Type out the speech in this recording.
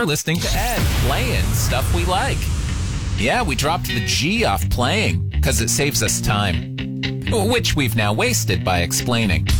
listening to Ed, playing stuff we like. Yeah, we dropped the G off playing, because it saves us time. Which we've now wasted by explaining.